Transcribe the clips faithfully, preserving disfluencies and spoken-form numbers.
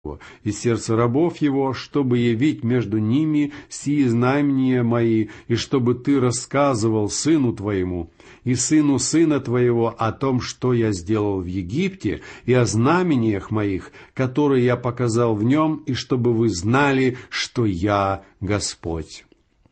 и сердце рабов его, чтобы явить между ними сии знамения мои, и чтобы ты рассказывал сыну твоему и сыну сына твоего о том, что я сделал в Египте, и о знамениях моих, которые я показал в нем, и чтобы вы знали, что я Господь».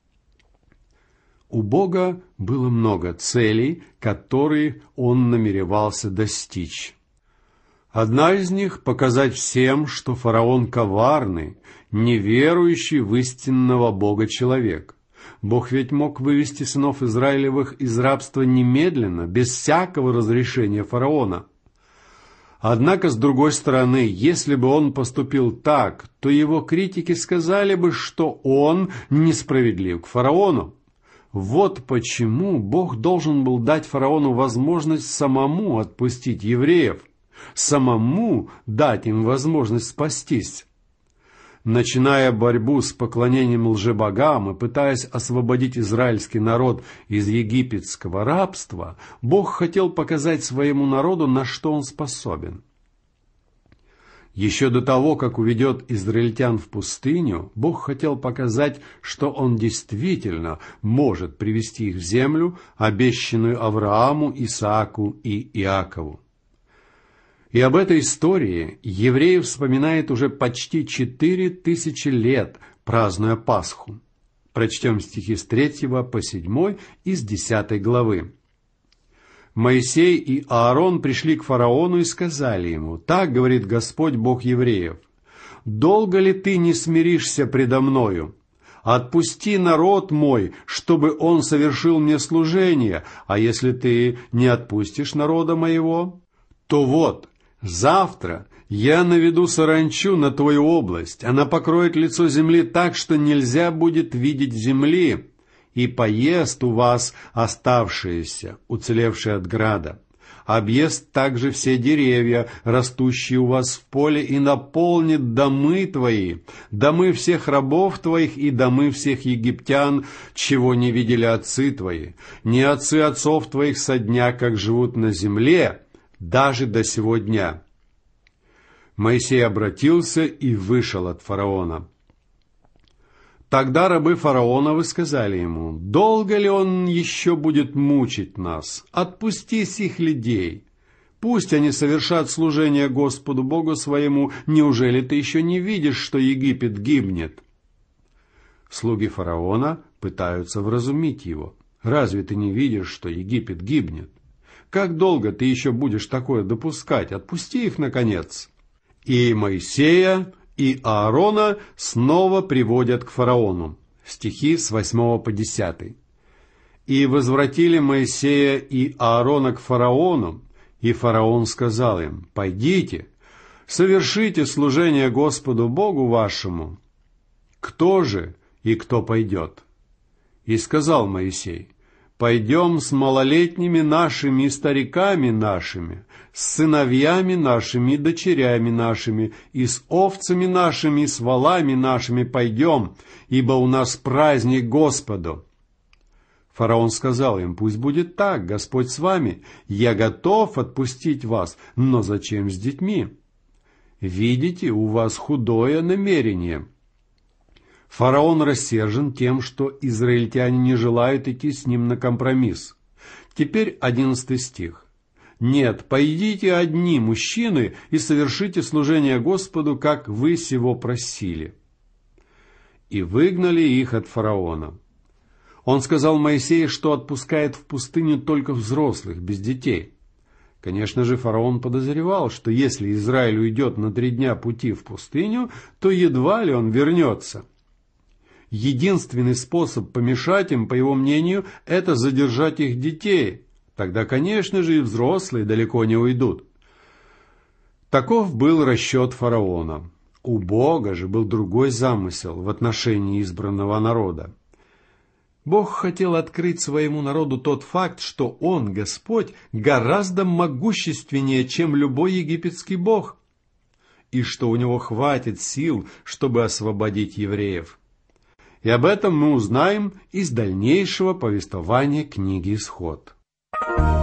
У Бога было много целей, которые Он намеревался достичь. Одна из них — показать всем, что фараон коварный, неверующий в истинного Бога человек. Бог ведь мог вывести сынов Израилевых из рабства немедленно, без всякого разрешения фараона. Однако, с другой стороны, если бы он поступил так, то его критики сказали бы, что он несправедлив к фараону. Вот почему Бог должен был дать фараону возможность самому отпустить евреев, самому дать им возможность спастись. Начиная борьбу с поклонением лжебогам и пытаясь освободить израильский народ из египетского рабства, Бог хотел показать своему народу, на что Он способен. Еще до того, как уведет израильтян в пустыню, Бог хотел показать, что Он действительно может привести их в землю, обещанную Аврааму, Исааку и Иакову. И об этой истории евреи вспоминают уже почти четыре тысячи лет, празднуя Пасху. Прочтем стихи с третьего по седьмой из десятой главы. Моисей и Аарон пришли к фараону и сказали ему: «Так говорит Господь, Бог евреев, долго ли ты не смиришься предо мною? Отпусти народ мой, чтобы он совершил мне служение, а если ты не отпустишь народа моего, то вот, завтра я наведу саранчу на твою область, она покроет лицо земли так, что нельзя будет видеть земли, и поест у вас оставшиеся, уцелевшие от града. Объест также все деревья, растущие у вас в поле, и наполнит домы твои, домы всех рабов твоих и домы всех египтян, чего не видели отцы твои, не отцы отцов твоих со дня, как живут на земле, даже до сего дня». Моисей обратился и вышел от фараона. Тогда рабы фараоновы сказали ему: «Долго ли он еще будет мучить нас? Отпусти сих людей. Пусть они совершат служение Господу Богу своему. Неужели ты еще не видишь, что Египет гибнет?» Слуги фараона пытаются вразумить его. «Разве ты не видишь, что Египет гибнет? Как долго ты еще будешь такое допускать? Отпусти их, наконец». И Моисея, и Аарона снова приводят к фараону. Стихи с восьмого по десятый. «И возвратили Моисея и Аарона к фараону, и фараон сказал им: «Пойдите, совершите служение Господу Богу вашему. Кто же и кто пойдет?» И сказал Моисей: «Пойдем с малолетними нашими и стариками нашими, с сыновьями нашими и дочерями нашими, и с овцами нашими и с волами нашими пойдем, ибо у нас праздник Господу». Фараон сказал им: «Пусть будет так, Господь с вами, я готов отпустить вас, но зачем с детьми? Видите, у вас худое намерение». Фараон рассержен тем, что израильтяне не желают идти с ним на компромисс. Теперь одиннадцатый стих. «Нет, пойдите одни, мужчины, и совершите служение Господу, как вы сего просили». И выгнали их от фараона. Он сказал Моисею, что отпускает в пустыню только взрослых, без детей. Конечно же, фараон подозревал, что если Израиль уйдет на три дня пути в пустыню, то едва ли он вернется. Единственный способ помешать им, по его мнению, это задержать их детей. Тогда, конечно же, и взрослые далеко не уйдут. Таков был расчет фараона. У Бога же был другой замысел в отношении избранного народа. Бог хотел открыть своему народу тот факт, что Он, Господь, гораздо могущественнее, чем любой египетский бог, и что у Него хватит сил, чтобы освободить евреев. И об этом мы узнаем из дальнейшего повествования книги «Исход».